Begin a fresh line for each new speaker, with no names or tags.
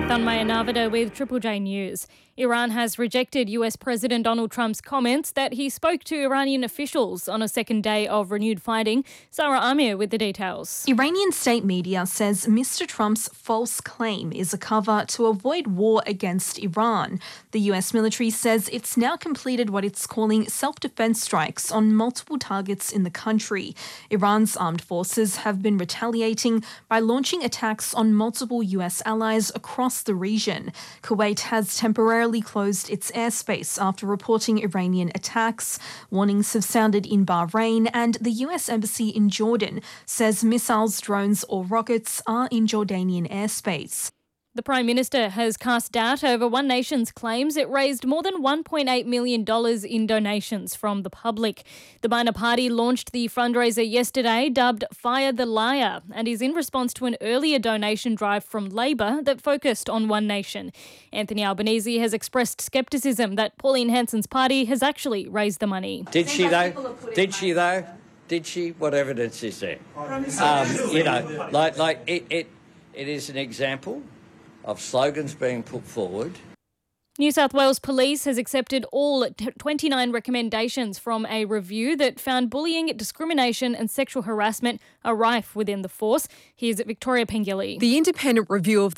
Tanmaya Narvada with Triple J News. Iran has rejected US President Donald Trump's comments that he spoke to Iranian officials on a second day of renewed fighting. Sarah Amir with the details.
Iranian state media says Mr. Trump's false claim is a cover to avoid war against Iran. The US military says it's now completed what it's calling self-defense strikes on multiple targets in the country. Iran's armed forces have been retaliating by launching attacks on multiple US allies across the region. Kuwait has temporarily closed its airspace after reporting Iranian attacks. Warnings have sounded in Bahrain, and the US Embassy in Jordan says missiles, drones or rockets are in Jordanian airspace.
The Prime Minister has cast doubt over One Nation's claims it raised more than $1.8 million in donations from the public. The minor party launched the fundraiser yesterday, dubbed Fire the Liar, and is in response to an earlier donation drive from Labor that focused on One Nation. Anthony Albanese has expressed scepticism that Pauline Hanson's party has actually raised the money.
Did she though? Did she? What evidence is there? It is an example of slogans being put forward.
New South Wales Police has accepted all 29 recommendations from a review that found bullying, discrimination and sexual harassment are rife within the force. Here's Victoria Pengilly.
The independent review of